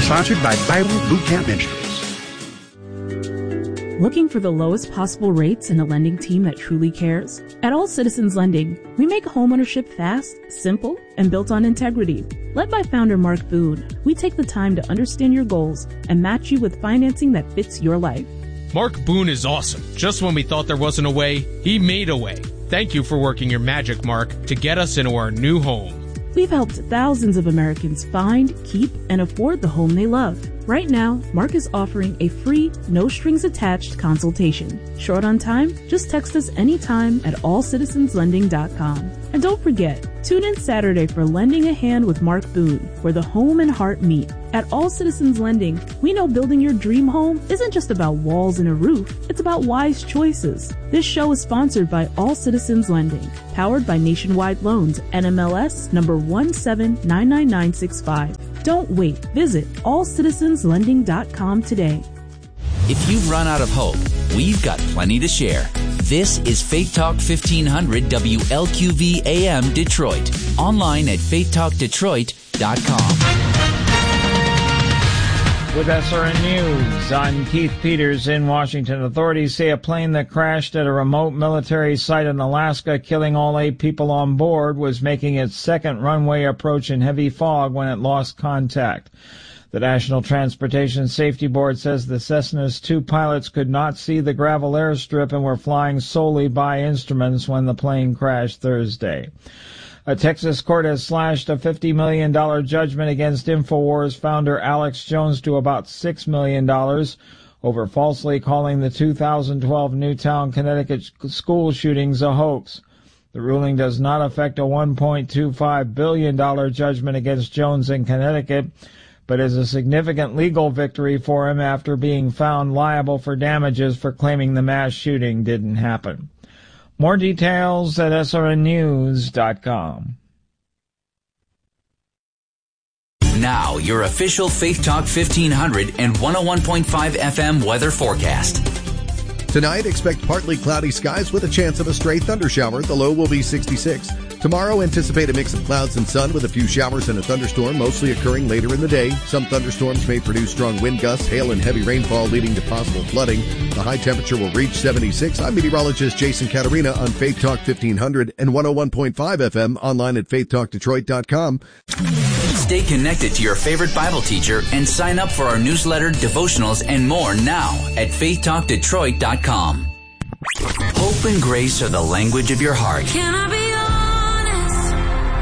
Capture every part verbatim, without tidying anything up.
Sponsored by Bible Boot Camp Ministries. Looking for the lowest possible rates and a lending team that truly cares? At All Citizens Lending, we make homeownership fast, simple, and built on integrity. Led by founder Mark Boone, we take the time to understand your goals and match you with financing that fits your life. Mark Boone is awesome. Just when we thought there wasn't a way, he made a way. Thank you for working your magic, Mark, to get us into our new home. We've helped thousands of Americans find, keep, and afford the home they love. Right now, Mark is offering a free, no-strings-attached consultation. Short on time? Just text us anytime at all citizens lending dot com. And don't forget, tune in Saturday for Lending a Hand with Mark Boone, where the home and heart meet. At All Citizens Lending, we know building your dream home isn't just about walls and a roof, it's about wise choices. This show is sponsored by All Citizens Lending, powered by Nationwide Loans, N M L S number one seven nine nine nine six five. Don't wait. Visit all citizens lending dot com today. If you've run out of hope, we've got plenty to share. This is Faith Talk fifteen hundred W L Q V A M Detroit. Online at faith talk detroit dot com. With S R N News, I'm Keith Peters in Washington. Authorities say a plane that crashed at a remote military site in Alaska, killing all eight people on board, was making its second runway approach in heavy fog when it lost contact. The National Transportation Safety Board says the Cessna's two pilots could not see the gravel airstrip and were flying solely by instruments when the plane crashed Thursday. A Texas court has slashed a fifty million dollars judgment against InfoWars founder Alex Jones to about six million dollars over falsely calling the two thousand twelve Newtown, Connecticut school shootings a hoax. The ruling does not affect a one point two five billion dollars judgment against Jones in Connecticut, but is a significant legal victory for him after being found liable for damages for claiming the mass shooting didn't happen. More details at S R N news dot com. Now, your official Faith Talk fifteen hundred and one oh one point five F M weather forecast. Tonight, expect partly cloudy skies with a chance of a stray thundershower. The low will be sixty-six. Tomorrow, anticipate a mix of clouds and sun with a few showers and a thunderstorm, mostly occurring later in the day. Some thunderstorms may produce strong wind gusts, hail, and heavy rainfall, leading to possible flooding. The high temperature will reach seventy-six. I'm meteorologist Jason Caterina on Faith Talk fifteen hundred and one oh one point five F M, online at faith talk detroit dot com. Stay connected to your favorite Bible teacher and sign up for our newsletter, devotionals, and more now at faith talk detroit dot com. Hope and grace are the language of your heart. Can I be honest?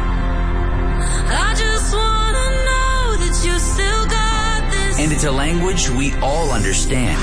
I just want to know that you still got this. And it's a language we all understand.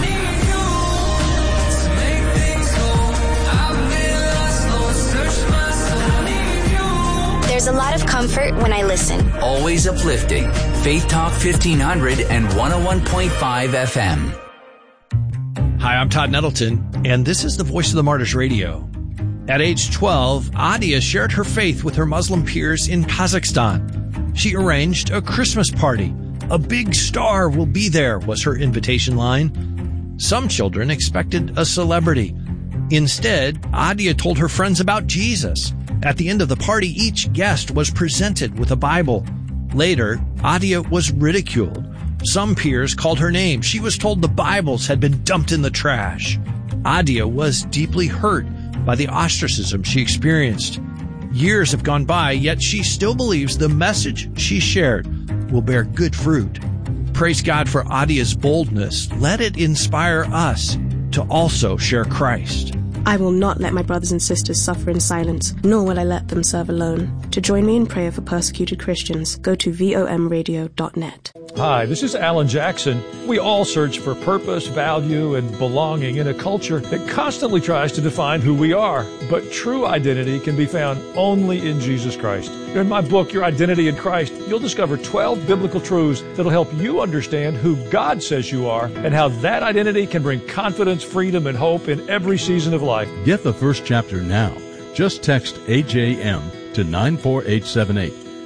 There's a lot of comfort when I listen. Always uplifting. Faith Talk fifteen hundred and one oh one point five F M. Hi, I'm Todd Nettleton, and this is the Voice of the Martyrs Radio. At age twelve, Adia shared her faith with her Muslim peers in Kazakhstan. She arranged a Christmas party. A big star will be there, was her invitation line. Some children expected a celebrity. Instead, Adia told her friends about Jesus. At the end of the party, each guest was presented with a Bible. Later, Adia was ridiculed. Some peers called her names. She was told the Bibles had been dumped in the trash. Adia was deeply hurt by the ostracism she experienced. Years have gone by, yet she still believes the message she shared will bear good fruit. Praise God for Adia's boldness. Let it inspire us to also share Christ. I will not let my brothers and sisters suffer in silence, nor will I let them serve alone. To join me in prayer for persecuted Christians, go to vom radio dot net. Hi, this is Alan Jackson. We all search for purpose, value, and belonging in a culture that constantly tries to define who we are. But true identity can be found only in Jesus Christ. In my book, Your Identity in Christ, you'll discover twelve biblical truths that'll help you understand who God says you are and how that identity can bring confidence, freedom, and hope in every season of life. Get the first chapter now. Just text A J M to nine four eight seven eight.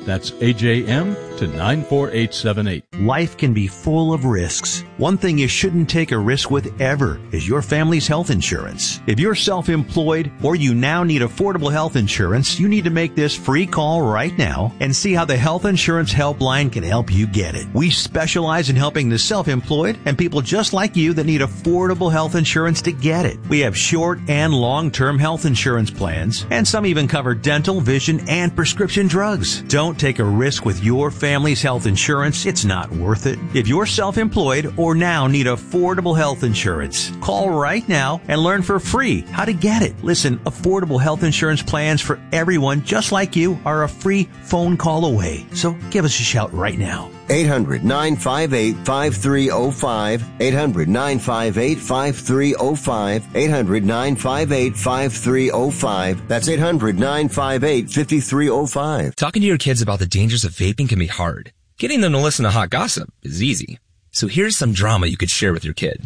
That's A J M to nine four eight seven eight. Life can be full of risks. One thing you shouldn't take a risk with ever is your family's health insurance. If you're self-employed or you now need affordable health insurance, you need to make this free call right now and see how the Health Insurance Helpline can help you get it. We specialize in helping the self-employed and people just like you that need affordable health insurance to get it. We have short and long-term health insurance plans, and some even cover dental, vision, and prescription drugs. Don't take a risk with your family's health insurance. It's not worth it. If you're self-employed or now need affordable health insurance, call right now and learn for free how to get it. Listen, affordable health insurance plans for everyone just like you are a free phone call away. So give us a shout right now. eight hundred, nine five eight, five three zero five. eight hundred, nine five eight, five three zero five. eight hundred, nine five eight, five three zero five. That's eight hundred, nine five eight, five three zero five. Talking to your kids about the dangers of vaping can be hard. Getting them to listen to hot gossip is easy. So here's some drama you could share with your kid.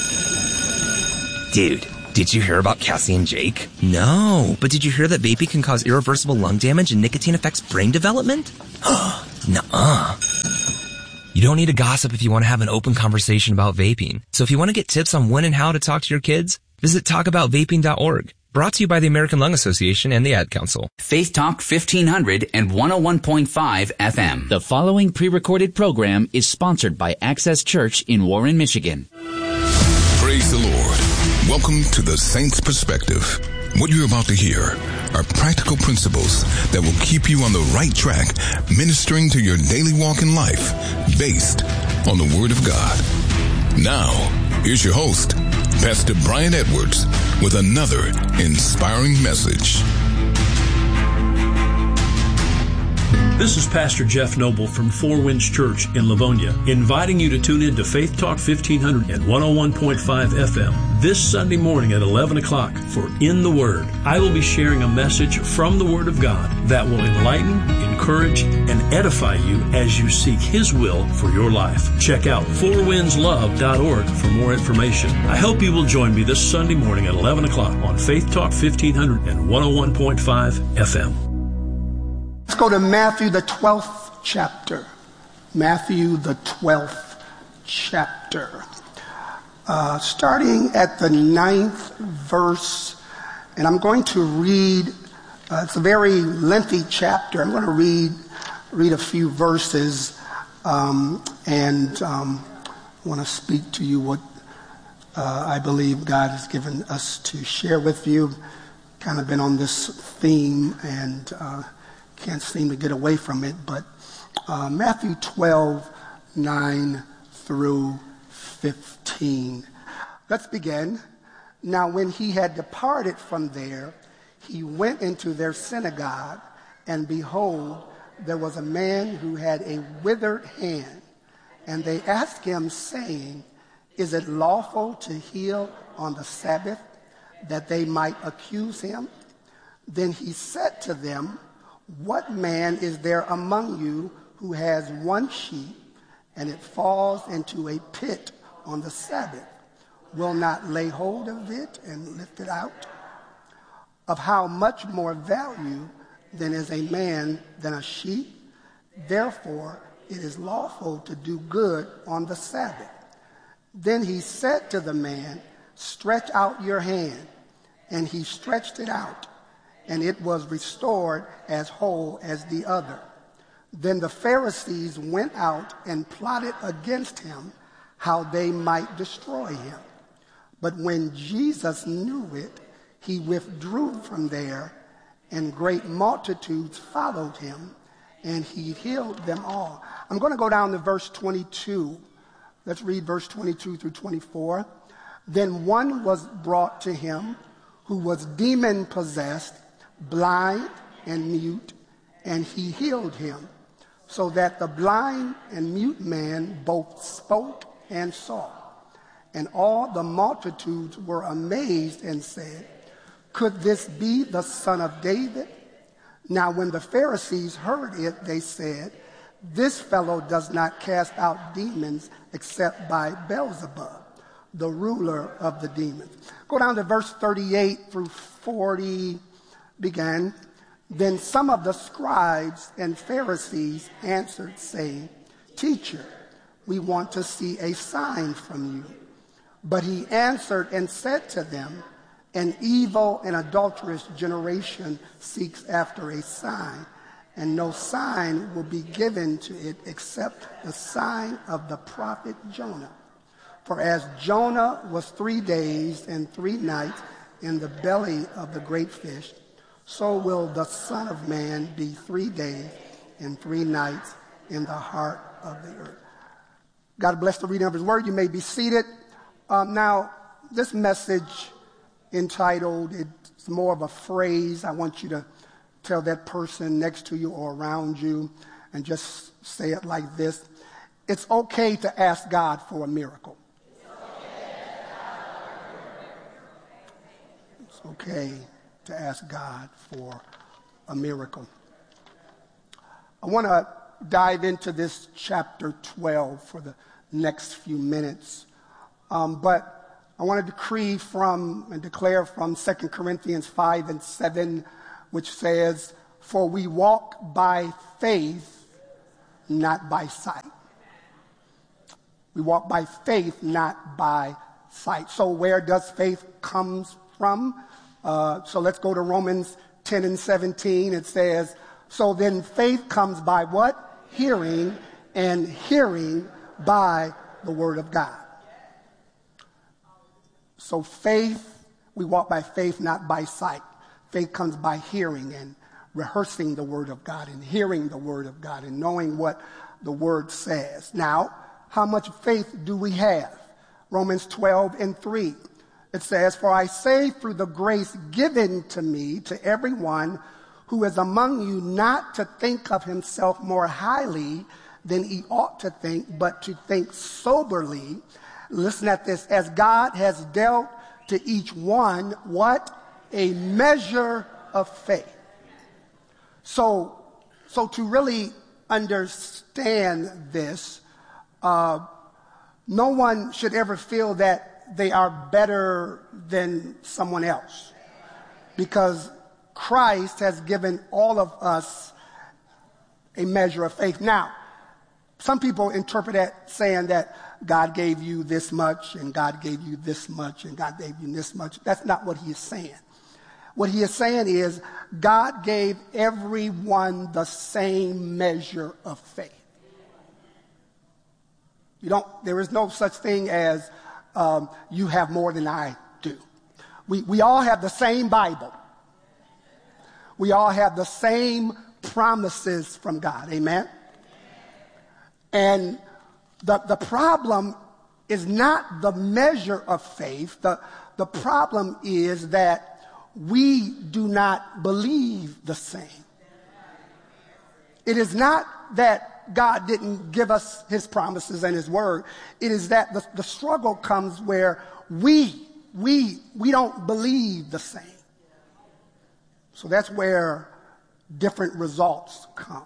Dude, did you hear about Cassie and Jake? No, but did you hear that vaping can cause irreversible lung damage and nicotine affects brain development? Nuh-uh. You don't need to gossip if you want to have an open conversation about vaping. So if you want to get tips on when and how to talk to your kids, visit talk about vaping dot org. Brought to you by the American Lung Association and the Ad Council. Faith Talk fifteen hundred and one oh one point five F M. The following pre-recorded program is sponsored by Access Church in Warren, Michigan. Praise the Lord. Welcome to the Saints Perspective. What you're about to hear are practical principles that will keep you on the right track, ministering to your daily walk in life, based on the Word of God. Now, here's your host, Pastor Brian Edwards, with another inspiring message. This is Pastor Jeff Noble from Four Winds Church in Livonia, inviting you to tune in to Faith Talk fifteen hundred and one oh one point five F M this Sunday morning at eleven o'clock for In the Word. I will be sharing a message from the Word of God that will enlighten, encourage, and edify you as you seek His will for your life. Check out four winds love dot org for more information. I hope you will join me this Sunday morning at eleven o'clock on Faith Talk fifteen hundred and one oh one point five F M. Let's go to Matthew, the twelfth chapter. Matthew, the twelfth chapter. Uh, starting at the ninth verse, and I'm going to read, uh, it's a very lengthy chapter. I'm going to read read a few verses, um, and um, I want to speak to you what uh, I believe God has given us to share with you. Kind of been on this theme, and uh, can't seem to get away from it, but uh, Matthew twelve, nine through fifteen. Let's begin. Now when he had departed from there, he went into their synagogue, and behold, there was a man who had a withered hand. And they asked him, saying, is it lawful to heal on the Sabbath? That they might accuse him. Then he said to them, what man is there among you who has one sheep, and it falls into a pit on the Sabbath, will not lay hold of it and lift it out? Of how much more value then is a man than a sheep? Therefore it is lawful to do good on the Sabbath. Then he said to the man, stretch out your hand. And he stretched it out, and it was restored as whole as the other. Then the Pharisees went out and plotted against him how they might destroy him. But when Jesus knew it, he withdrew from there, and great multitudes followed him, and he healed them all. I'm going to go down to verse twenty-two. Let's read verse twenty-two through twenty-four. Then one was brought to him who was demon-possessed, blind and mute, and he healed him, so that the blind and mute man both spoke and saw. And all the multitudes were amazed and said, could this be the son of David? Now when the Pharisees heard it, they said, this fellow does not cast out demons except by Beelzebub, the ruler of the demons. Go down to verse thirty-eight through forty. Began. Then some of the scribes and Pharisees answered, saying, Teacher, we want to see a sign from you. But he answered and said to them, An evil and adulterous generation seeks after a sign, and no sign will be given to it except the sign of the prophet Jonah. For as Jonah was three days and three nights in the belly of the great fish, so will the Son of Man be three days and three nights in the heart of the earth. God bless the reading of his word. You may be seated. Um, now, this message entitled, it's more of a phrase. I want you to tell that person next to you or around you and just say it like this. It's okay to ask God for a miracle. It's okay to ask God for a miracle. I want to dive into this chapter twelve for the next few minutes. Um, but I want to decree from and declare from Second Corinthians five and seven, which says, For we walk by faith, not by sight. We walk by faith, not by sight. So where does faith come from? Uh, so let's go to Romans ten and seventeen. It says, So then faith comes by what? Hearing, and hearing by the word of God. So faith, we walk by faith, not by sight. Faith comes by hearing and rehearsing the word of God and hearing the word of God and knowing what the word says. Now, how much faith do we have? Romans twelve and three. It says, For I say through the grace given to me, to everyone who is among you, not to think of himself more highly than he ought to think, but to think soberly. Listen at this. As God has dealt to each one, what? A measure of faith. So, so to really understand this, uh, no one should ever feel that they are better than someone else, because Christ has given all of us a measure of faith. Now, some people interpret that saying that God gave you this much and God gave you this much and God gave you this much. That's not what he is saying. What he is saying is God gave everyone the same measure of faith. You don't, there is no such thing as um, you have more than I do. We, we all have the same Bible. We all have the same promises from God. Amen? And the, the problem is not the measure of faith. The, the problem is that we do not believe the same. It is not that God didn't give us his promises and his word. It is that the, the struggle comes where we, we, we don't believe the same. So that's where different results come.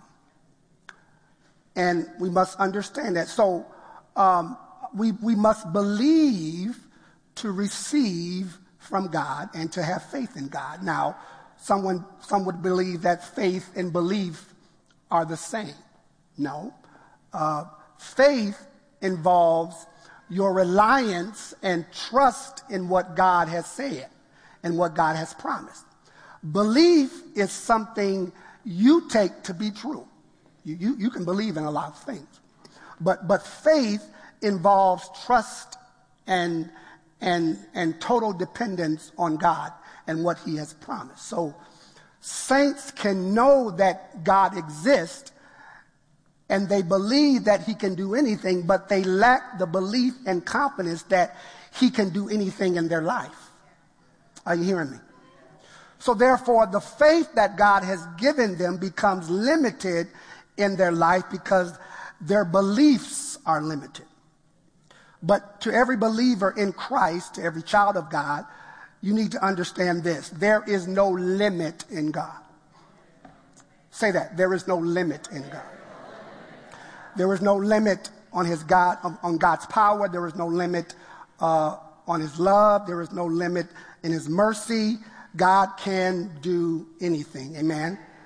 And we must understand that. So um, we, we must believe to receive from God and to have faith in God. Now, someone, some would believe that faith and belief are the same. No. Uh, faith involves your reliance and trust in what God has said and what God has promised. Belief is something you take to be true. You, you, you can believe in a lot of things. But, but faith involves trust and, and, and total dependence on God and what he has promised. So saints can know that God exists and they believe that he can do anything, but they lack the belief and confidence that he can do anything in their life. Are you hearing me? So therefore, the faith that God has given them becomes limited in their life because their beliefs are limited. But to every believer in Christ, to every child of God, you need to understand this. There is no limit in God. Say that. There is no limit in God. There is no limit on his God, on God's power. There is no limit uh, on his love. There is no limit in his mercy. God can do anything. Amen.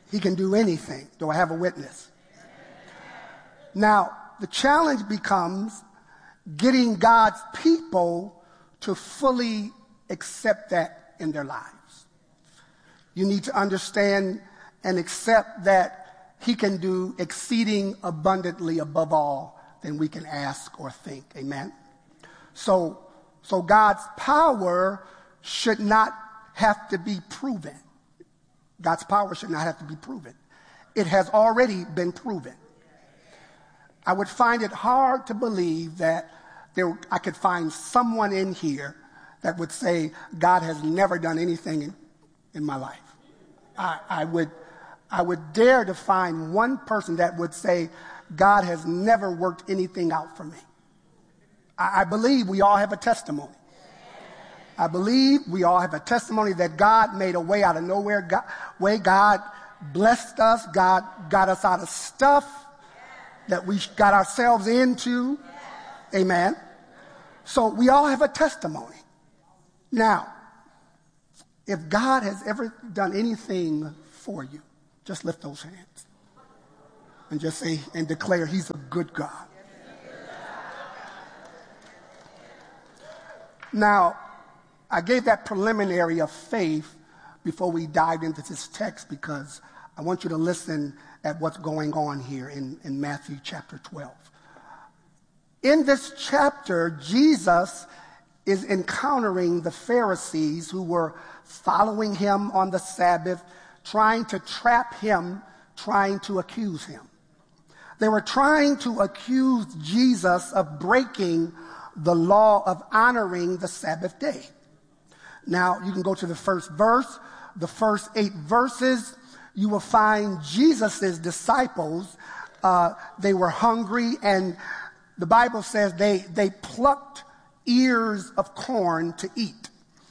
He can do anything. Do I have a witness? Now, the challenge becomes getting God's people to fully accept that in their lives. You need to understand and accept that he can do exceeding abundantly above all than we can ask or think. Amen? So, so God's power should not have to be proven. God's power should not have to be proven. It has already been proven. I would find it hard to believe that there, I could find someone in here that would say, God has never done anything in, in my life. I, I would, I would dare to find one person that would say, God has never worked anything out for me. I, I believe we all have a testimony. I believe we all have a testimony that God made a way out of nowhere. God, way God blessed us. God got us out of stuff that we got ourselves into. Amen. So we all have a testimony. Now, if God has ever done anything for you, just lift those hands and just say and declare he's a good God. Now, I gave that preliminary of faith before we dived into this text because I want you to listen at what's going on here in, in Matthew chapter twelve. In this chapter, Jesus is encountering the Pharisees who were following him on the Sabbath, trying to trap him, trying to accuse him. They were trying to accuse Jesus of breaking the law of honoring the Sabbath day. Now, you can go to the first verse. The first eight verses, you will find Jesus' disciples. Uh, they were hungry, and the Bible says they, they plucked ears of corn to eat.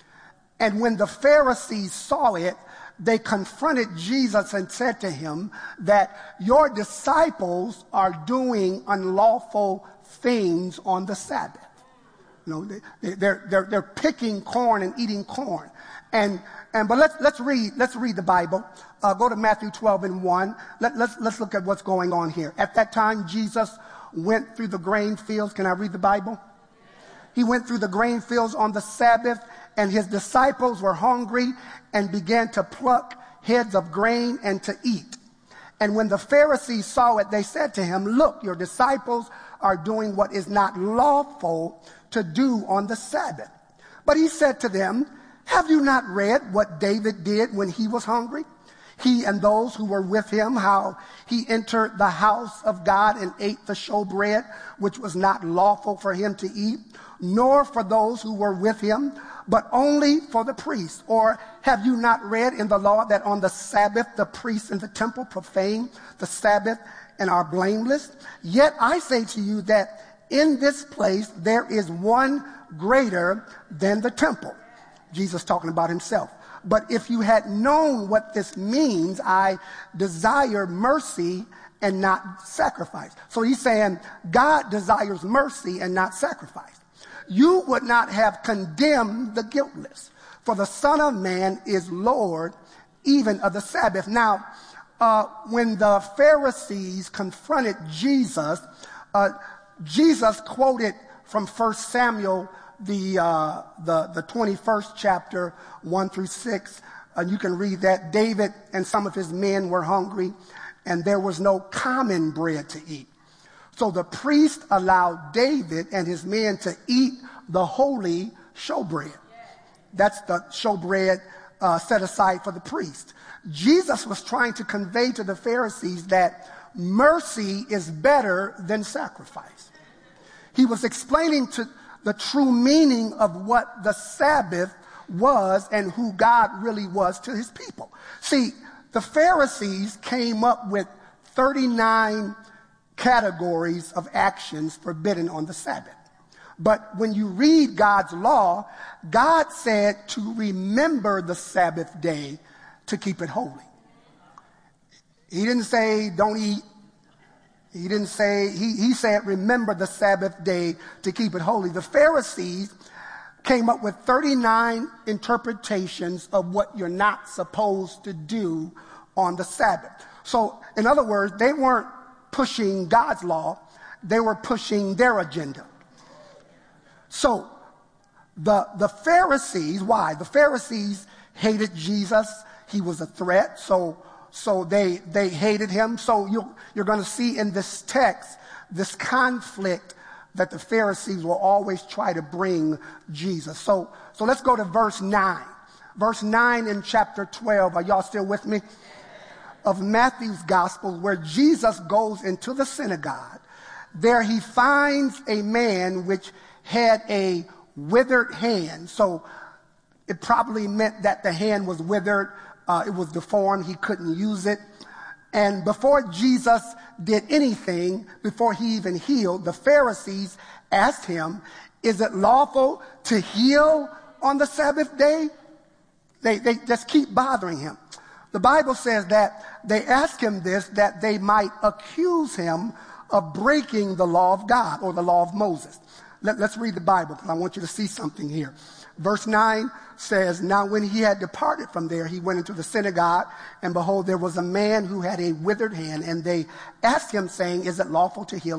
And when the Pharisees saw it, they confronted Jesus and said to him that your disciples are doing unlawful things on the Sabbath. You know, they, they're, they're, they're picking corn and eating corn. And, and, but let's, let's read, let's read the Bible. Uh, go to Matthew twelve and one. Let, let's, let's look at what's going on here. At that time, Jesus went through the grain fields. Can I read the Bible? He went through the grain fields on the Sabbath, and his disciples were hungry and began to pluck heads of grain and to eat. And when the Pharisees saw it, they said to him, look, your disciples are doing what is not lawful to do on the Sabbath. But he said to them, have you not read what David did when he was hungry? He and those who were with him, how he entered the house of God and ate the showbread, which was not lawful for him to eat, nor for those who were with him, but only for the priests. Or have you not read in the law that on the Sabbath the priests in the temple profane the Sabbath and are blameless? Yet I say to you that in this place there is one greater than the temple. Jesus talking about himself. But if you had known what this means, I desire mercy and not sacrifice. So he's saying God desires mercy and not sacrifice. You would not have condemned the guiltless, for the Son of Man is Lord even of the Sabbath. Now, uh, when the Pharisees confronted Jesus, uh, Jesus quoted from First Samuel, the, uh, the, the twenty-first chapter, one through six. Uh, you can read that. David and some of his men were hungry, and there was no common bread to eat. So the priest allowed David and his men to eat the holy showbread. That's the showbread uh, set aside for the priest. Jesus was trying to convey to the Pharisees that mercy is better than sacrifice. He was explaining to the true meaning of what the Sabbath was and who God really was to his people. See, the Pharisees came up with thirty-nine categories of actions forbidden on the Sabbath. But when you read God's law, God said to remember the Sabbath day to keep it holy. He didn't say don't eat. He didn't say, he, he said remember the Sabbath day to keep it holy. The Pharisees came up with thirty-nine interpretations of what you're not supposed to do on the Sabbath. So, in other words, they weren't pushing God's law. They were pushing their agenda. So, the, the Pharisees, why? The Pharisees hated Jesus. He was a threat. So, so they, they hated him. So you, you're going to see in this text, this conflict that the Pharisees will always try to bring Jesus. So, so let's go to verse nine. Verse nine in chapter twelve. Are y'all still with me? Of Matthew's gospel, where Jesus goes into the synagogue. There he finds a man which had a withered hand. So it probably meant that the hand was withered. Uh, it was deformed. He couldn't use it. And before Jesus did anything, before he even healed, the Pharisees asked him, is it lawful to heal on the Sabbath day? They, they just keep bothering him. The Bible says that they asked him this, that they might accuse him of breaking the law of God or the law of Moses. Let, let's read the Bible because I want you to see something here. Verse nine says, now when he had departed from there, he went into the synagogue, and behold, there was a man who had a withered hand, and they asked him, saying, is it lawful to heal